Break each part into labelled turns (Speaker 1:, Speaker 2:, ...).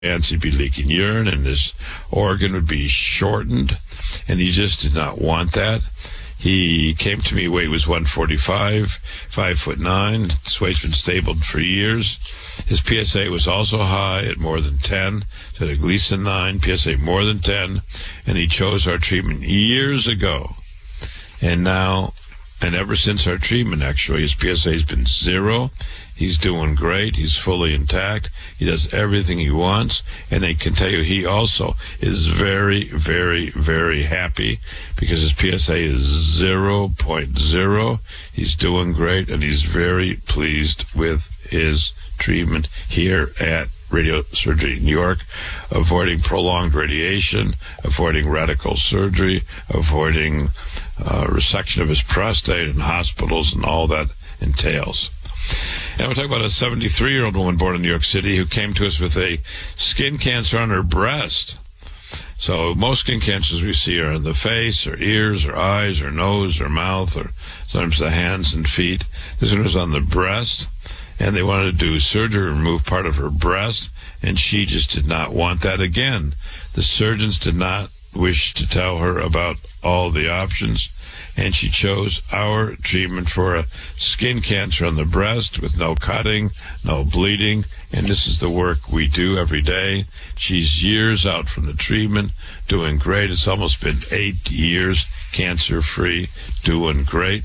Speaker 1: and he'd be leaking urine, and his organ would be shortened, and he just did not want that. He came to me, weight was 145, 5'9". His weight's been stable for years. His PSA was also high at more than 10. He had a Gleason 9, PSA more than 10, and he chose our treatment years ago. And now, and ever since our treatment, actually, his PSA has been 0. He's doing great. He's fully intact. He does everything he wants. And I can tell you, he also is very, very, very happy because his PSA is 0.0. He's doing great, and he's very pleased with his treatment here at Radiosurgery New York, avoiding prolonged radiation, avoiding radical surgery, avoiding resection of his prostate in hospitals and all that entails. And we're talking about a 73-year-old woman born in New York City who came to us with a skin cancer on her breast. So most skin cancers we see are in the face, or ears, or eyes, or nose, or mouth, or sometimes the hands and feet. This one was on the breast, and they wanted to do surgery, remove part of her breast, and she just did not want that again. The surgeons did not wish to tell her about all the options, and she chose our treatment for a skin cancer on the breast with no cutting, no bleeding, and this is the work we do every day. She's years out from the treatment, doing great. It's almost been 8 years cancer-free, doing great.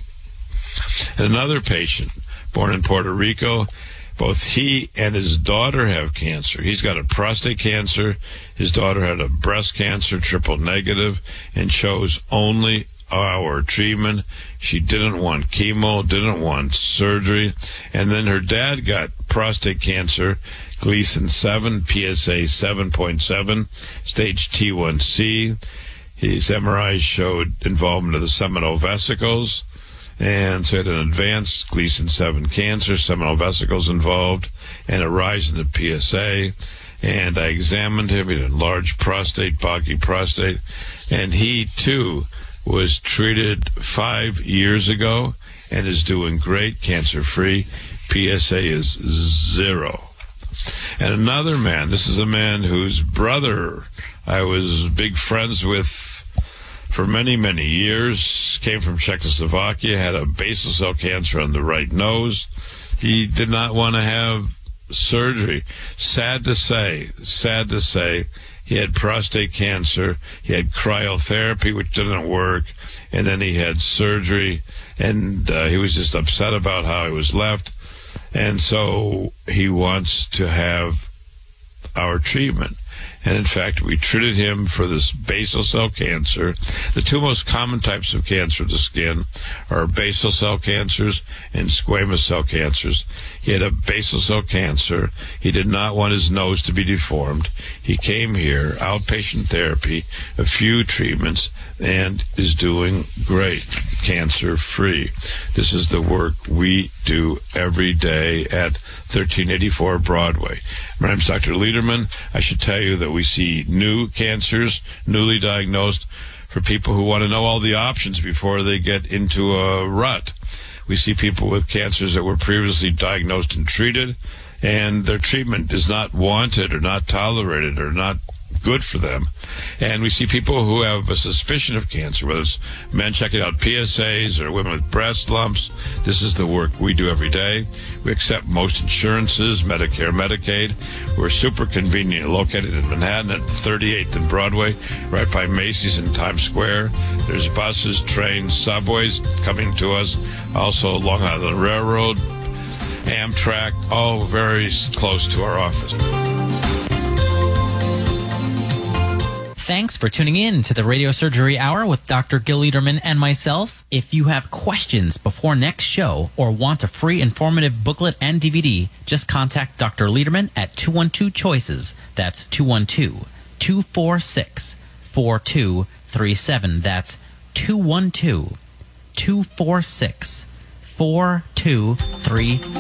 Speaker 1: And another patient, born in Puerto Rico, both he and his daughter have cancer. He's got a prostate cancer. His daughter had a breast cancer, triple negative, and chose only our treatment. She didn't want chemo, didn't want surgery. And then her dad got prostate cancer, Gleason 7, PSA 7.7, stage T1C. His MRI showed involvement of the seminal vesicles. And so he had an advanced Gleason 7 cancer, seminal vesicles involved, and a rise in the PSA. And I examined him. He had enlarged prostate, boggy prostate. And he, too, was treated 5 years ago and is doing great, cancer-free. PSA is 0. And another man, this is a man whose brother I was big friends with for many, many years, came from Czechoslovakia, had a basal cell cancer on the right nose. He did not want to have surgery. Sad to say, he had prostate cancer. He had cryotherapy, which didn't work, and then he had surgery, and he was just upset about how he was left, and so he wants to have our treatment. And in fact, we treated him for this basal cell cancer. The two most common types of cancer of the skin are basal cell cancers and squamous cell cancers. He had a basal cell cancer. He did not want his nose to be deformed. He came here, outpatient therapy, a few treatments, and is doing great, cancer-free. This is the work we do every day at 1384 Broadway. My name's Dr. Lederman. I should tell you that we see new cancers, newly diagnosed, for people who want to know all the options before they get into a rut. We see people with cancers that were previously diagnosed and treated, and their treatment is not wanted or not tolerated or not good for them. And we see people who have a suspicion of cancer, whether it's men checking out PSAs or women with breast lumps. This is the work we do every day. We accept most insurances, Medicare, Medicaid. We're super convenient, located in Manhattan at 38th and Broadway, right by Macy's in Times Square. There's buses, trains, subways coming to us. Also Long Island Railroad, Amtrak, all very close to our office.
Speaker 2: Thanks for tuning in to the Radiosurgery Hour with Dr. Gil Lederman and myself. If you have questions before next show or want a free informative booklet and DVD, just contact Dr. Lederman at 212-CHOICES. That's 212-246-4237. That's 212-246-4237.